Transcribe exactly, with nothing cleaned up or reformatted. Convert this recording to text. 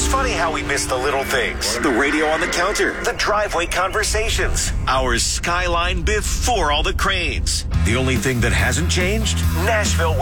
It's funny how we miss the little things. The radio on the counter, the driveway conversations, our skyline before all the cranes. The only thing that hasn't changed? Nashville